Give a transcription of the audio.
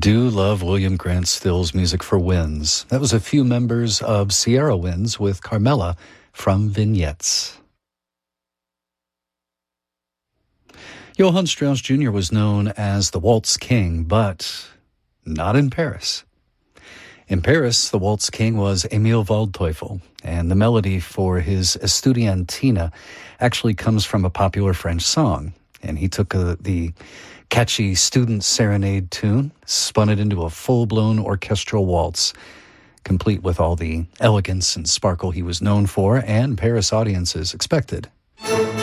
Do love William Grant Still's music for Winds. That was a few members of Sierra Winds with Carmela from Vignettes. Johann Strauss Jr. was known as the Waltz King, but not in Paris. In Paris, the Waltz King was Emil Waldteufel, and the melody for his Estudiantina actually comes from a popular French song. And he took the catchy student serenade tune, spun it into a full-blown orchestral waltz, complete with all the elegance and sparkle he was known for and Paris audiences expected.